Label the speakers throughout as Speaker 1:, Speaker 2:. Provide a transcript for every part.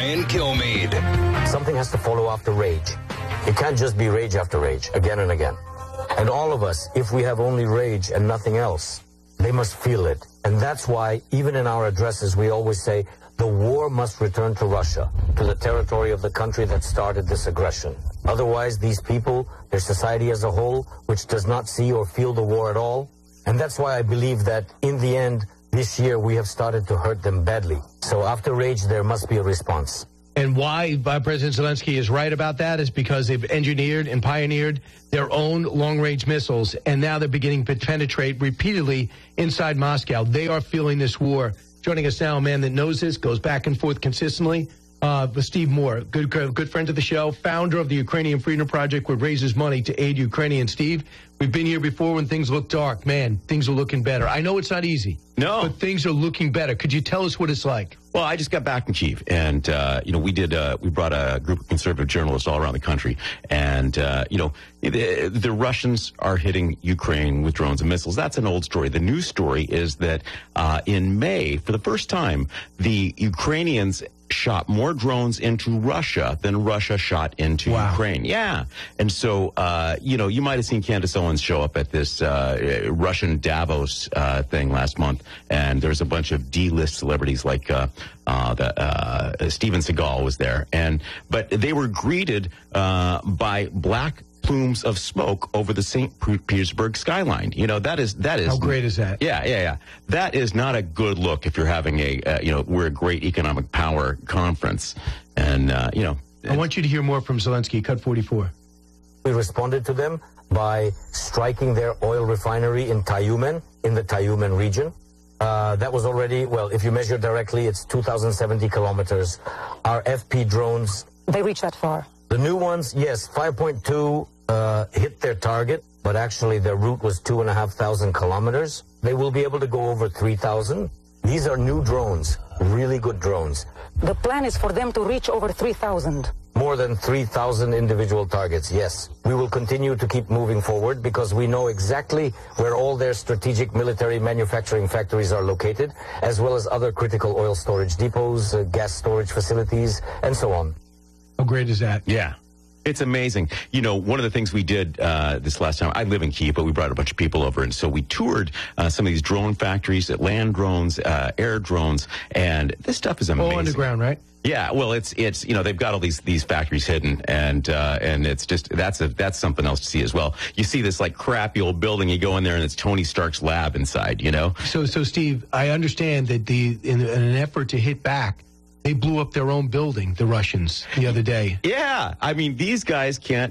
Speaker 1: Brian Kilmeade.
Speaker 2: Something has to follow after rage. It can't just be rage after rage, again and again. And all of us, if we have only rage and nothing else, they must feel it. And that's why, even in our addresses, we always say, the war must return to Russia, to the territory of the country that started this aggression. Otherwise, these people, their society as a whole, which does not see or feel the war at all, and that's why I believe that, in the end, this year we have started to hurt them badly. So after rage, there must be a response.
Speaker 3: And why President Zelensky is right about that is because they've engineered and pioneered their own long-range missiles, and now they're beginning to penetrate repeatedly inside Moscow. They are feeling this war. Joining us now, a man that knows this, goes back and forth consistently, Steve Moore, good friend of the show, founder of the Ukrainian Freedom Project, which raises money to aid Ukrainians. Steve, we've been here before when things look dark. Man, things are looking better. I know it's not easy.
Speaker 4: No.
Speaker 3: But things are looking better. Could you tell us what it's like?
Speaker 4: Well, I just got back from Kyiv, and we brought a group of conservative journalists all around the country, and the Russians are hitting Ukraine with drones and missiles. That's an old story. The new story is that in May, for the first time, the Ukrainians shot more drones into Russia than Russia shot into Ukraine. Yeah. And so, you might have seen Candace Owens show up at this Russian Davos thing last month, and there's a bunch of D-list celebrities like Steven Seagal was there. But they were greeted by black plumes of smoke over the St. Petersburg skyline. That is
Speaker 3: how great is that?
Speaker 4: Yeah. That is not a good look if you're having we're a great economic power conference. And, I
Speaker 3: want you to hear more from Zelensky. Cut 44.
Speaker 2: We responded to them by striking their oil refinery in Tyumen, in the Tyumen region. That was already, if you measure directly, it's 2,070 kilometers. Our FP drones,
Speaker 5: they reach that far.
Speaker 2: The new ones, yes, 5.2 hit their target, but actually their route was 2,500 kilometers. They will be able to go over 3,000. These are new drones, really good drones.
Speaker 5: The plan is for them to reach over 3,000.
Speaker 2: More than 3,000 individual targets, yes. We will continue to keep moving forward because we know exactly where all their strategic military manufacturing factories are located, as well as other critical oil storage depots, gas storage facilities, and so on.
Speaker 3: How great is that?
Speaker 4: Yeah. It's amazing. One of the things we did this last time, I live in Kyiv, but we brought a bunch of people over, and so we toured some of these drone factories, land drones, air drones, and this stuff is amazing.
Speaker 3: All underground, right?
Speaker 4: Yeah, well, it's they've got all these factories hidden, and it's just that's something else to see as well. You see this like crappy old building, you go in there, and it's Tony Stark's lab inside.
Speaker 3: So Steve, I understand that in an effort to hit back, they blew up their own building, the Russians, the other day.
Speaker 4: Yeah, I mean, these guys can't.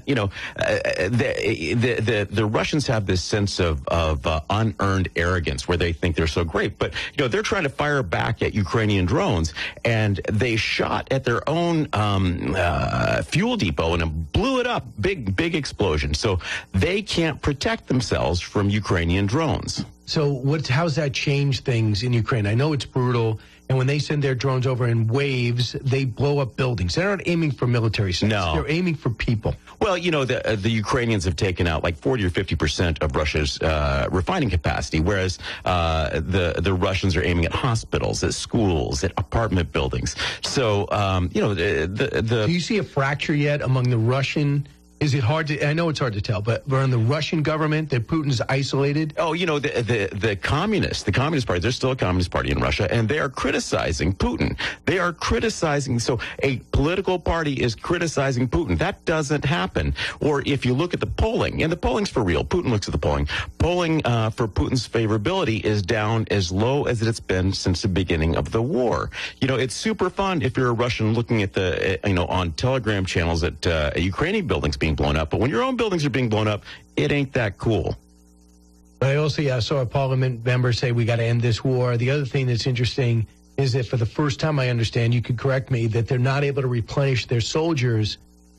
Speaker 4: The Russians have this sense of unearned arrogance where they think they're so great, but they're trying to fire back at Ukrainian drones, and they shot at their own fuel depot and it blew it up, big explosion. So they can't protect themselves from Ukrainian drones.
Speaker 3: So how's that changed things in Ukraine? I know it's brutal. And when they send their drones over in waves, they blow up buildings. They're not aiming for military sites.
Speaker 4: No.
Speaker 3: They're aiming for people.
Speaker 4: Well, the Ukrainians have taken out like 40 or 50% of Russia's refining capacity, whereas the Russians are aiming at hospitals, at schools, at apartment buildings. So,
Speaker 3: Do you see a fracture yet among the Russian? Is it hard to? I know it's hard to tell, but around the Russian government that Putin's isolated.
Speaker 4: Oh, the Communist Party. There's still a Communist Party in Russia, and they are criticizing Putin. They are criticizing. So a political party is criticizing Putin. That doesn't happen. Or if you look at the polling, and the polling's for real. Putin looks at the polling. Polling for Putin's favorability is down as low as it's been since the beginning of the war. It's super fun if you're a Russian looking at the on Telegram channels at Ukrainian buildings being blown up, but when your own buildings are being blown up, it ain't that cool.
Speaker 3: But I also saw a parliament member say we got to end this war. The other thing that's interesting is that for the first time, I understand, you could correct me, that they're not able to replenish their soldiers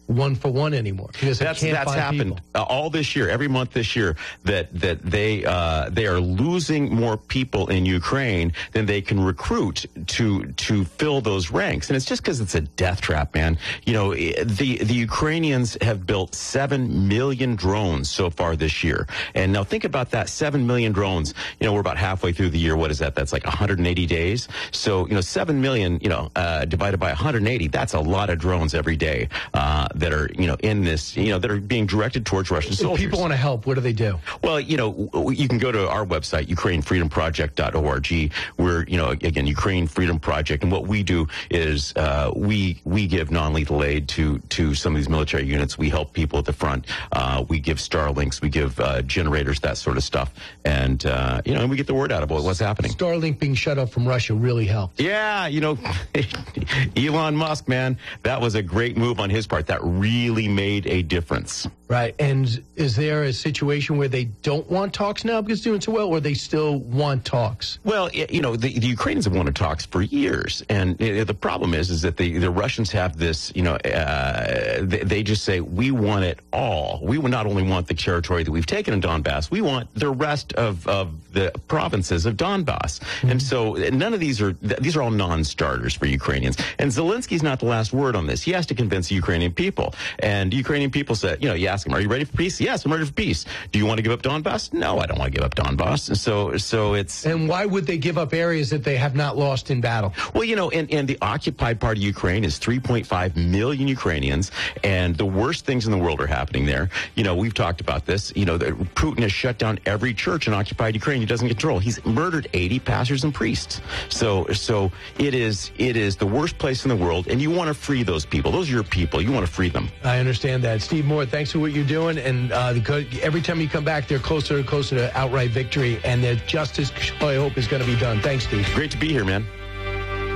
Speaker 3: 1-for-1 anymore because
Speaker 4: That's
Speaker 3: find
Speaker 4: happened all this year, every month this year. That they are losing more people in Ukraine than they can recruit to fill those ranks, and it's just because it's a death trap, man. You know, the Ukrainians have built 7 million drones so far this year, and now think about that: 7 million drones. You know, we're about halfway through the year. What is that? That's like 180 days. So 7 million, divided by 180, that's a lot of drones every day that are in this, that are being directed towards Russian soldiers.
Speaker 3: If people want to help, what do they do?
Speaker 4: Well, you can go to our website, UkraineFreedomProject.org. We're, again, Ukraine Freedom Project. And what we do is we give non-lethal aid to some of these military units. We help people at the front. We give Starlinks. We give generators, that sort of stuff. And, and we get the word out about what's happening.
Speaker 3: Starlink being shut off from Russia really helped.
Speaker 4: Yeah, Elon Musk, man, that was a great move on his part. That really made a difference.
Speaker 3: Right. And is there a situation where they don't want talks now because it's doing so well, or they still want talks?
Speaker 4: Well, the Ukrainians have wanted talks for years. And the problem is that the Russians have this, they just say, we want it all. We would not only want the territory that we've taken in Donbass, we want the rest of the provinces of Donbass. Mm-hmm. And so none of these are all non-starters for Ukrainians. And Zelensky's not the last word on this. He has to convince the Ukrainian people. And Ukrainian people said, you ask them, are you ready for peace? Yes, I'm ready for peace. Do you want to give up Donbass? No, I don't want to give up Donbass. So it's...
Speaker 3: And why would they give up areas that they have not lost in battle?
Speaker 4: Well, and the occupied part of Ukraine is 3.5 million Ukrainians, and the worst things in the world are happening there. We've talked about this. Putin has shut down every church in occupied Ukraine he doesn't control. He's murdered 80 pastors and priests. So it is the worst place in the world, and you want to free those people. Those are your people. You want to free them.
Speaker 3: I understand that. Steve Moore, thanks for what you're doing, and every time you come back, they're closer and closer to outright victory, and their justice, I hope, is going to be done. Thanks, Steve.
Speaker 4: Great to be here, man.